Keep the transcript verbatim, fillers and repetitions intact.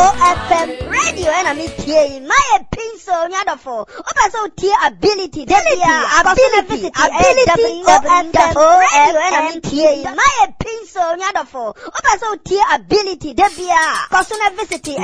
O F M radio and I'm here. My pencil nyadofo. Opa so tier ability. Ability. Ability. Ability. O F M radio and I'm here. My pencil nyadofo. Opa so tier ability. Debia. Personal visit.